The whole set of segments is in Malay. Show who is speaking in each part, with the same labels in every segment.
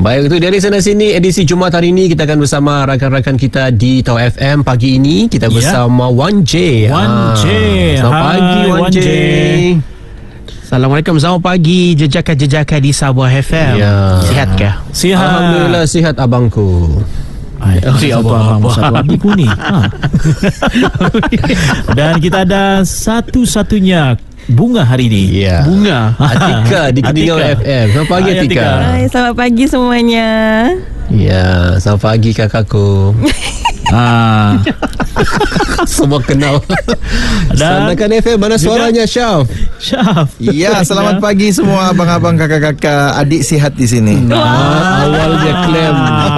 Speaker 1: Baik, untuk dari sana sini edisi Jumaat hari ini kita akan bersama rakan-rakan kita di Tau FM. Pagi ini kita bersama Wan J. Selamat pagi Wan J.
Speaker 2: Assalamualaikum, selamat pagi jejaka-jejaka di Sabah FM. Sihatkah?
Speaker 1: Sihat. Alhamdulillah sihat abangku.
Speaker 3: Satu abiku ni. Dan kita ada satu-satunya bunga hari ini.
Speaker 2: Bunga
Speaker 1: Atika di Kedingau FM. Selamat pagi Atika.
Speaker 4: Hai, selamat pagi semuanya.
Speaker 1: Ya, selamat pagi kakakku. Semua kenal. Sandakan FM, mana suaranya Syaf?
Speaker 5: Ya, selamat pagi semua abang-abang, kakak-kakak, adik sihat di sini.
Speaker 1: Awal dia klaim.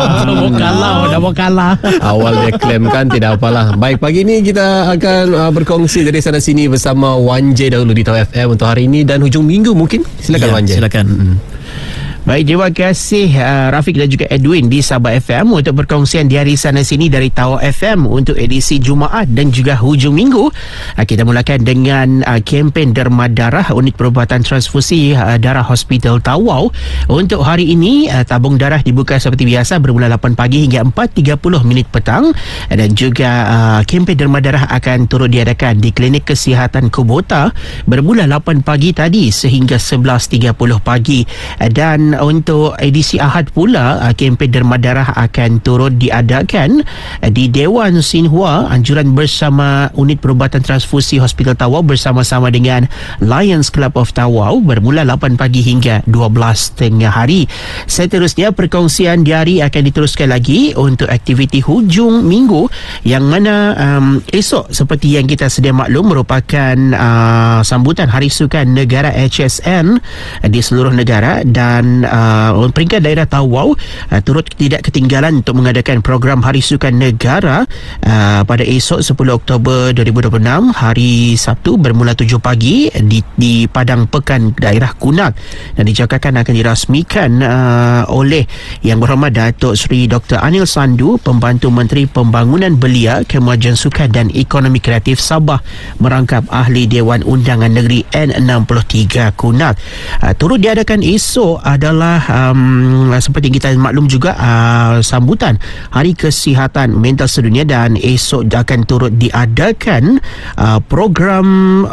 Speaker 3: Dah mau kalah.
Speaker 1: Awal dia klaim kan, tidak apalah. Baik, pagi ini kita akan berkongsi dari sana sini bersama Wan J dahulu di Tau FM untuk hari ini dan hujung minggu mungkin. Silakan Wan J.
Speaker 3: Silakan.
Speaker 2: Baik, terima kasih Rafiq dan juga Edwin di Sabah FM untuk perkongsian di hari sana sini dari Tau FM untuk edisi Jumaat dan juga hujung minggu. Kita mulakan dengan kempen derma darah unit perubatan transfusi darah Hospital Tawau. Untuk hari ini tabung darah dibuka seperti biasa bermula 8 pagi hingga 4.30 minit petang, dan juga kempen derma darah akan turut diadakan di Klinik Kesihatan Kubota bermula 8 pagi tadi sehingga 11.30 pagi. Dan untuk edisi Ahad pula, kempen derma darah akan turut diadakan di Dewan Sinhua Anjuran bersama unit perubatan transfusi Hospital Tawau bersama-sama dengan Lions Club of Tawau bermula 8 pagi hingga 12 tengah hari. Seterusnya perkongsian diari akan diteruskan lagi untuk aktiviti hujung minggu, yang mana esok seperti yang kita sedia maklum merupakan sambutan Hari Sukan Negara HSN di seluruh negara, dan peringkat daerah Tawau turut tidak ketinggalan untuk mengadakan program Hari Sukan Negara pada esok 10 Oktober 2026 hari Sabtu bermula 7 pagi di Padang Pekan daerah Kunak, dan dijangkakan akan dirasmikan oleh Yang Berhormat Datuk Seri Dr. Anil Sandu, Pembantu Menteri Pembangunan Belia, Kemajuan Sukan dan Ekonomi Kreatif Sabah, merangkap Ahli Dewan Undangan Negeri N63 Kunak. Turut diadakan esok adalah seperti kita maklum juga sambutan Hari Kesihatan Mental Sedunia, dan esok akan turut diadakan program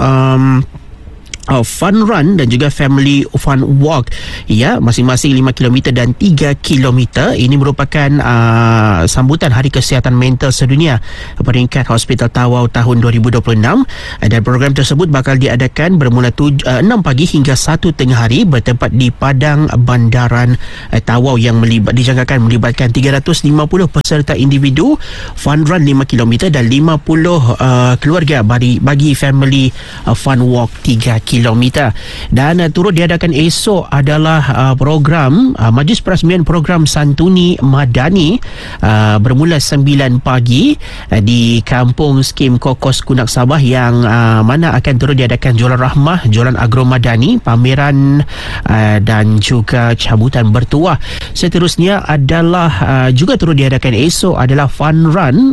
Speaker 2: fun run dan juga family fun walk, masing-masing 5 km dan 3 km. Ini merupakan sambutan Hari Kesihatan Mental Sedunia peringkat Hospital Tawau tahun 2026, dan program tersebut bakal diadakan bermula 6 pagi hingga 1 tengah hari bertempat di Padang Bandaran Tawau, yang dijangkakan melibatkan 350 peserta individu fun run 5 km dan 50 keluarga bagi family fun walk 3 km. Dan turut diadakan esok adalah program Majlis Perasmian Program Santuni Madani bermula 9 pagi di Kampung Skim Kokos Kunak Sabah, yang mana akan turut diadakan jualan rahmah, jualan agro madani, pameran dan juga cabutan bertuah. Seterusnya adalah juga turut diadakan esok adalah fun run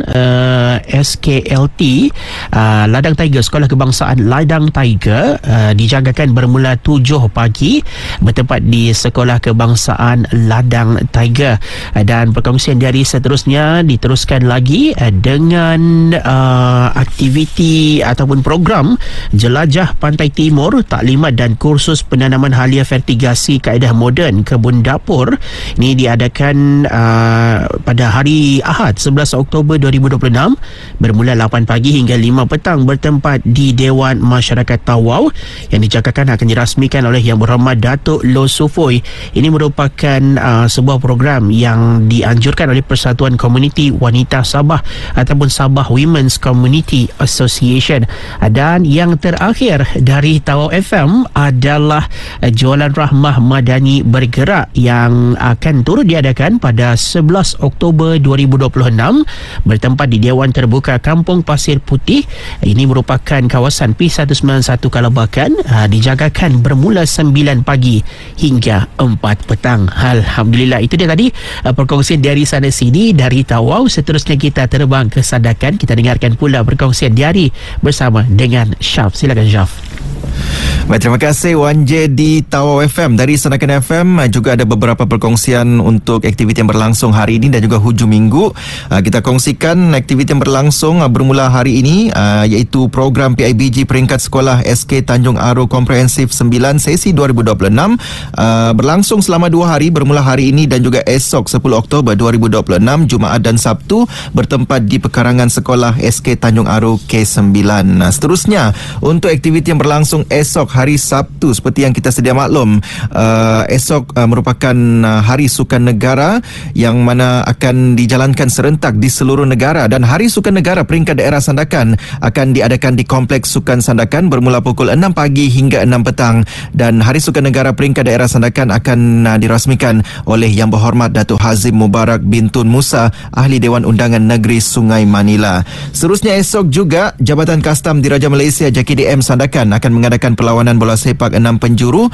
Speaker 2: SKLT Ladang Tiger, Sekolah Kebangsaan Ladang Tiger, dijangkakan bermula 7 pagi bertempat di Sekolah Kebangsaan Ladang Tiger. Dan perkongsian dari seterusnya diteruskan lagi dengan aktiviti ataupun program Jelajah Pantai Timur, taklimat dan kursus penanaman halia fertigasi kaedah moden kebun dapur. Ini diadakan pada hari Ahad 11 Oktober 2026 bermula 8 pagi hingga 5 petang bertempat di Dewan Masyarakat Tawau, yang dijangkakan akan dirasmikan oleh Yang Berhormat Datuk Lo Sufoi. Ini merupakan sebuah program yang dianjurkan oleh Persatuan Komuniti Wanita Sabah ataupun Sabah Women's Community Association. Dan yang terakhir dari Tawau FM adalah jualan rahmah madani bergerak, yang akan turut diadakan pada 11 Oktober 2026 bertempat di Dewan Terbuka Kampung Pasir Putih. Ini merupakan kawasan P191 Kalabakan, dijangkakan bermula 9 pagi hingga 4 petang. Alhamdulillah, itu dia tadi perkongsian dari sana sini dari Tawau. Seterusnya kita terbang ke Sandakan, kita dengarkan pula perkongsian diari bersama dengan Syaf. Silakan Syaf.
Speaker 5: Baik, terima kasih Wan J di Tawau FM. Dari Sandakan FM juga ada beberapa perkongsian untuk aktiviti yang berlangsung hari ini dan juga hujung minggu. Kita kongsikan aktiviti yang berlangsung bermula hari ini, iaitu program PIBG peringkat sekolah SK Tanjung Aro Komprehensif 9 sesi 2026 berlangsung selama 2 hari bermula hari ini dan juga esok 10 Oktober 2026 Jumaat dan Sabtu bertempat di pekarangan sekolah SK Tanjung Aro K9. Seterusnya untuk aktiviti yang berlangsung esok hari Sabtu, seperti yang kita sedia maklum, esok merupakan Hari Sukan Negara yang mana akan dijalankan serentak di seluruh negara, dan Hari Sukan Negara peringkat daerah Sandakan akan diadakan di Kompleks Sukan Sandakan bermula pukul 6 pagi hingga 6 petang, dan Hari Sukan Negara peringkat daerah Sandakan akan dirasmikan oleh Yang Berhormat Datuk Hazim Mubarak bin Tun Musa, Ahli Dewan Undangan Negeri Sungai Manila. Seterusnya esok juga Jabatan Kastam Diraja Malaysia JKDM Sandakan akan mengadakan perlawanan bola sepak 6 penjuru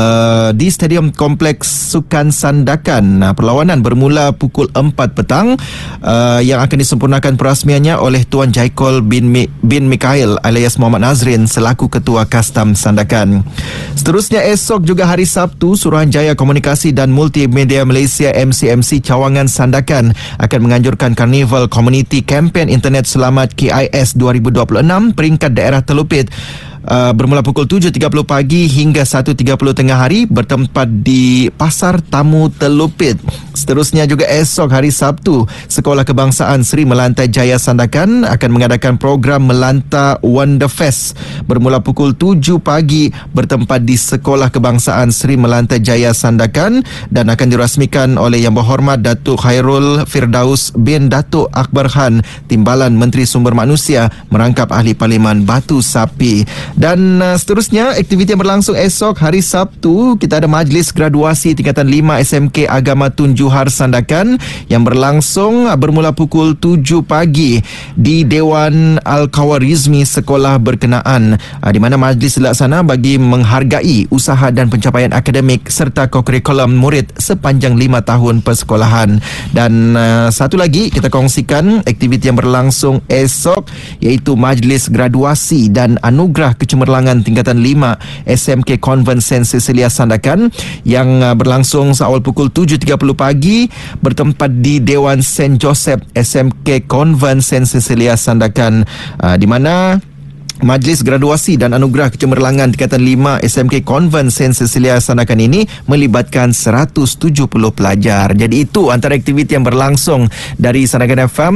Speaker 5: di Stadium Kompleks Sukan Sandakan. Perlawanan bermula pukul 4 petang yang akan disempurnakan perasmiannya oleh Tuan Jaikol bin Mikhail alias Muhammad Nazrin selaku Ketua Kastam Sandakan. Seterusnya esok juga hari Sabtu, Suruhanjaya Komunikasi dan Multimedia Malaysia MCMC Cawangan Sandakan akan menganjurkan Karnival Community Campaign Internet Selamat KIS 2026 peringkat daerah Telupit bermula pukul 7.30 pagi hingga 1.30 tengah hari bertempat di Pasar Tamu Telupit. Seterusnya juga esok hari Sabtu, Sekolah Kebangsaan Sri Melantai Jaya Sandakan akan mengadakan program Melanta Wonderfest bermula pukul 7 pagi bertempat di Sekolah Kebangsaan Sri Melantai Jaya Sandakan dan akan dirasmikan oleh Yang Berhormat Datuk Khairul Firdaus bin Datuk Akbar Khan, Timbalan Menteri Sumber Manusia, merangkap Ahli Parlimen Batu Sapi. Dan seterusnya aktiviti yang berlangsung esok hari Sabtu, kita ada Majlis Graduasi Tingkatan 5 SMK Agama Tun Juhar Sandakan yang berlangsung bermula pukul 7 pagi di Dewan Al-Khawarizmi sekolah berkenaan, di mana majlis dilaksana bagi menghargai usaha dan pencapaian akademik serta kokurikulum murid sepanjang 5 tahun persekolahan. Dan satu lagi kita kongsikan aktiviti yang berlangsung esok, iaitu Majlis Graduasi dan Anugerah Kecemerlangan Tingkatan 5 SMK Konvent St. Cecilia Sandakan yang berlangsung seawal pukul 7.30 pagi bertempat di Dewan St. Joseph SMK Konvent St. Cecilia Sandakan, di mana Majlis Graduasi dan Anugerah Kecemerlangan Tingkatan 5 SMK Konvent St. Cecilia Sandakan ini melibatkan 170 pelajar. Jadi itu antara aktiviti yang berlangsung dari Sandakan FM.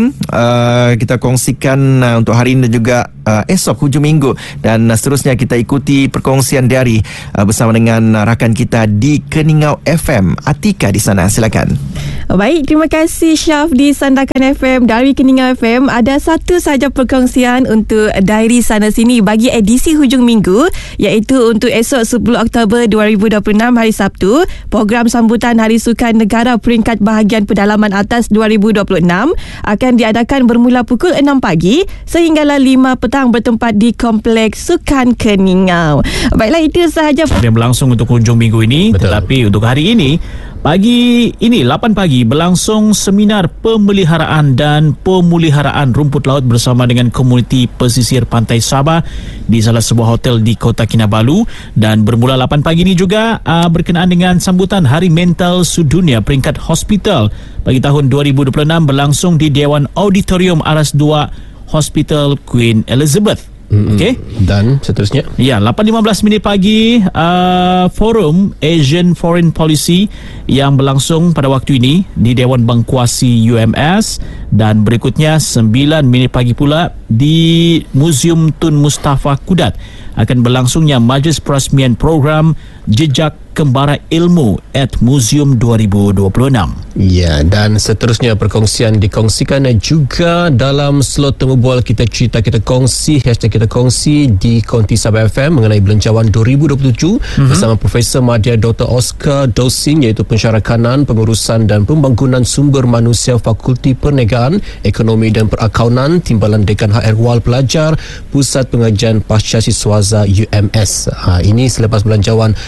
Speaker 5: Kita kongsikan untuk hari ini dan juga esok hujung minggu, dan seterusnya kita ikuti perkongsian diari bersama dengan rakan kita di Keningau FM, Atika di sana. Silakan.
Speaker 4: Baik, terima kasih Syaf di Sandakan FM. Dari Keningau FM ada satu sahaja perkongsian untuk diary sana sini bagi edisi hujung minggu, iaitu untuk esok 10 Oktober 2026 hari Sabtu, program sambutan Hari Sukan Negara peringkat bahagian pedalaman atas 2026 akan diadakan bermula pukul 6 pagi sehinggalah 5 petang bertempat di Kompleks Sukan Keningau. Baiklah, itu sahaja
Speaker 3: yang berlangsung untuk hujung minggu ini. Betul. Tetapi untuk hari ini, pagi ini 8 pagi berlangsung seminar pemeliharaan dan pemuliharaan rumput laut bersama dengan komuniti pesisir pantai Sabah di salah sebuah hotel di Kota Kinabalu, dan bermula 8 pagi ini juga berkenaan dengan sambutan Hari Mental Sedunia peringkat hospital bagi tahun 2026 berlangsung di Dewan Auditorium Aras 2 Hospital Queen Elizabeth. Okey. Dan seterusnya? Ya, 8.15 pagi forum Asian Foreign Policy yang berlangsung pada waktu ini di Dewan Bangkuasi UMS, dan berikutnya 9 pagi pula di Museum Tun Mustafa Kudat akan berlangsungnya Majlis Perasmian Program Jejak Kembara Ilmu at Museum 2026.
Speaker 1: Ya, dan seterusnya perkongsian dikongsikan juga dalam slot temu bual kita cerita kita kongsi, hashtag kita kongsi di Konti Sabah FM mengenai belanjawan 2027 bersama Profesor Madya Dr. Oscar Dosing, iaitu Pensyarakanan, Pengurusan dan Pembangunan Sumber Manusia Fakulti Perniagaan, Ekonomi dan Perakaunan, Timbalan Dekan HR Wal Pelajar, Pusat Pengajian Pasca Siswaza UMS. Ini selepas belanjawan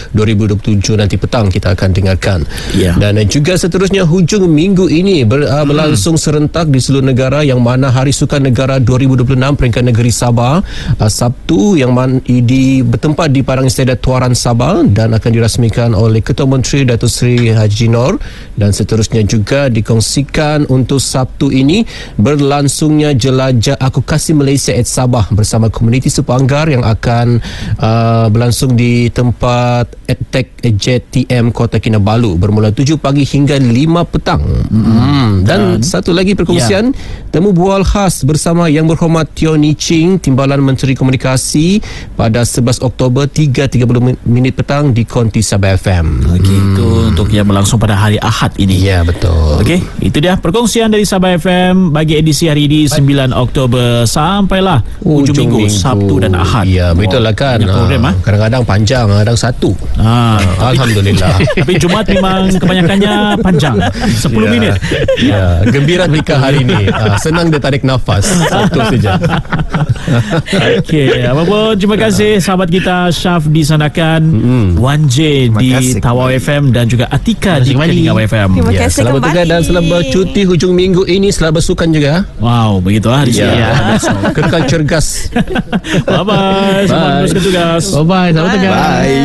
Speaker 1: 2027 nanti petang kita akan dengarkan.
Speaker 3: Ya.
Speaker 1: Dan juga seterusnya hujung minggu ini berlangsung serentak di seluruh negara, yang mana Hari Sukan Negara 2026 peringkat negeri Sabah Sabtu yang bertempat di Padang Istiadat Tuaran Sabah dan akan dirasmikan oleh Ketua Menteri Datuk Seri Haji Nor. Dan seterusnya juga dikongsikan untuk Sabtu ini berlangsungnya jelajah Aku Kasih Malaysia at Sabah bersama komuniti Sepanggar yang akan berlangsung di tempat EdTech JTM Kota Kinabalu bermula 7 pagi hingga 5 petang. Dan satu lagi perkongsian temu bual khas bersama Yang Berhormat Teo Ni Ching, Timbalan Menteri Komunikasi pada 11 Oktober 3.30 minit petang di Konti Sabah FM.
Speaker 3: Okey, itu untuk yang berlangsung pada hari Ahad ini.
Speaker 1: Ya, betul.
Speaker 3: Okey, itu dia perkongsian dari Sabah FM bagi edisi hari ini 9 Oktober sampailah hujung minggu Sabtu dan Ahad.
Speaker 1: Ya, begitulah kan.
Speaker 3: Program,
Speaker 1: kadang-kadang panjang, kadang satu. Alhamdulillah.
Speaker 3: Tapi Jumaat memang kebanyakannya panjang, 10 minit.
Speaker 1: Ya, gembira ketika hari ini. Senang dia tarik nafas. Satu saja.
Speaker 3: Okey, apa pun terima kasih sahabat kita Syaf di Sandakan, Wan J di Tawau FM dan juga Atika di Keningau FM.
Speaker 4: Terima kasih
Speaker 1: selamat
Speaker 4: kembali.
Speaker 1: bertugas dan selamat bercuti hujung minggu ini. Selamat bersukan juga.
Speaker 3: Wow, begitu hari ini.
Speaker 1: Kekal cergas.
Speaker 3: Bye-bye. Selamat bertugas.
Speaker 2: Bye-bye. Selamat tengah.
Speaker 5: Bye.